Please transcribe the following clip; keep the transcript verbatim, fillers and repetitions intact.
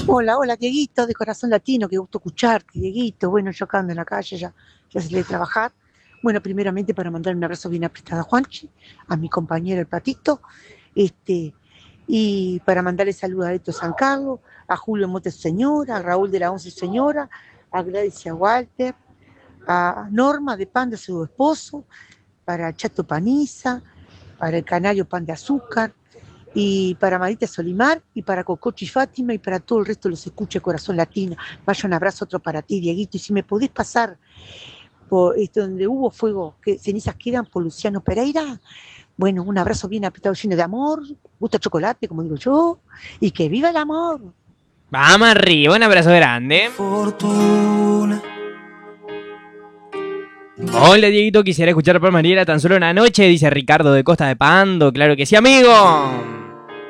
Hola, hola, Dieguito, de Corazón Latino, qué gusto escucharte, Dieguito. Bueno, yo acá ando en la calle, ya, ya salí de trabajar. Bueno, primeramente para mandar un abrazo bien apretado a Juanchi, a mi compañero el Patito, este, y para mandarle saludos a Eto San Carlos, a Julio Motes Señora, a Raúl de la Once Señora, a Gladys y a Walter, a Norma de Pan de su esposo, para Chato Paniza, para el Canario Pan de Azúcar, y para Marita Solimar, y para Cococho y Fátima, y para todo el resto de los escucha Corazón Latino. Vaya un abrazo otro para ti, Dieguito, y si me podés pasar por esto donde hubo fuego, que cenizas quedan, por Luciano Pereira, bueno, un abrazo bien apretado, lleno de amor, gusta chocolate, como digo yo, y que viva el amor. Vamos arriba, un abrazo grande. Fortuna. Hola Dieguito, quisiera escuchar por Mariela tan solo una noche, dice Ricardo de Costa de Pando. Claro que sí, amigo.